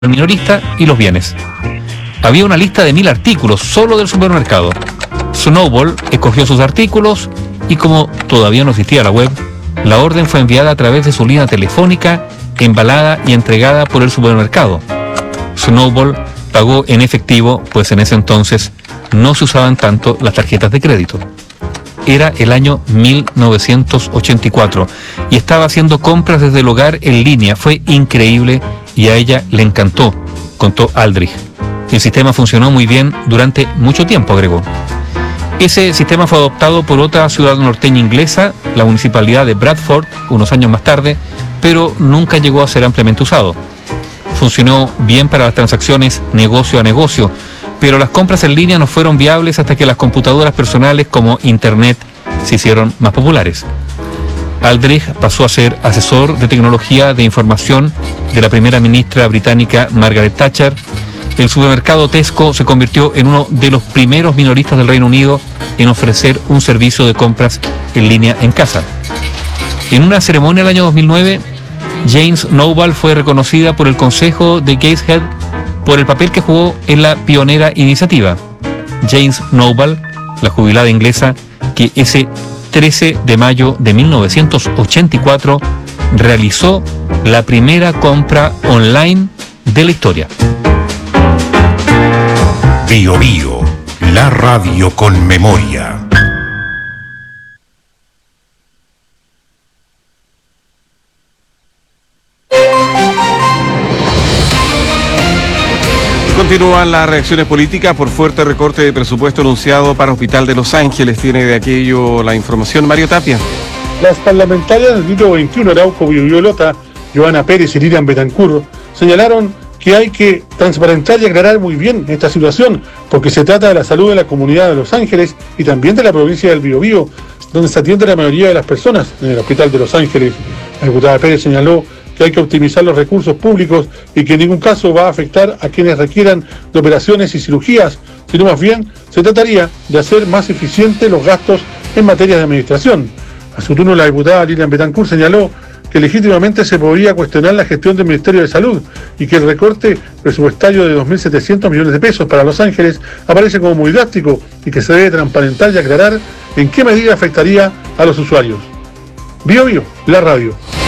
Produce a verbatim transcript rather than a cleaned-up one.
el minorista y los bienes. Había una lista de mil artículos solo del supermercado. Snowball escogió sus artículos y, como todavía no existía la web, la orden fue enviada a través de su línea telefónica, embalada y entregada por el supermercado. Snowball pagó en efectivo, pues en ese entonces no se usaban tanto las tarjetas de crédito. Era el año mil novecientos ochenta y cuatro y estaba haciendo compras desde el hogar en línea. Fue increíble y a ella le encantó, contó Aldrich. El sistema funcionó muy bien durante mucho tiempo, agregó. Ese sistema fue adoptado por otra ciudad norteña inglesa, la municipalidad de Bradford, unos años más tarde, pero nunca llegó a ser ampliamente usado. Funcionó bien para las transacciones negocio a negocio, pero las compras en línea no fueron viables hasta que las computadoras personales como Internet se hicieron más populares. Aldrich pasó a ser asesor de tecnología de información de la primera ministra británica Margaret Thatcher. El supermercado Tesco se convirtió en uno de los primeros minoristas del Reino Unido en ofrecer un servicio de compras en línea en casa. En una ceremonia el año dos mil nueve, Jane Snowball fue reconocida por el Consejo de Gateshead por el papel que jugó en la pionera iniciativa. Jane Snowball, la jubilada inglesa que ese trece de mayo de mil novecientos ochenta y cuatro realizó la primera compra online de la historia. Bio Bio, la radio con memoria. Continúan las reacciones políticas por fuerte recorte de presupuesto anunciado para Hospital de Los Ángeles. Tiene de aquello la información Mario Tapia. Las parlamentarias del Distrito veintiuno, Arauco Biolota, Joana Pérez y Lilian Betancur, señalaron que hay que transparentar y aclarar muy bien esta situación, porque se trata de la salud de la comunidad de Los Ángeles y también de la provincia del Biobío, donde se atiende la mayoría de las personas en el Hospital de Los Ángeles. La diputada Pérez señaló que hay que optimizar los recursos públicos y que en ningún caso va a afectar a quienes requieran de operaciones y cirugías, sino más bien se trataría de hacer más eficientes los gastos en materia de administración. A su turno, la diputada Lilian Betancur señaló que legítimamente se podría cuestionar la gestión del Ministerio de Salud y que el recorte presupuestario de dos mil setecientos millones de pesos para Los Ángeles aparece como muy drástico y que se debe transparentar y aclarar en qué medida afectaría a los usuarios. Bio Bio, la radio.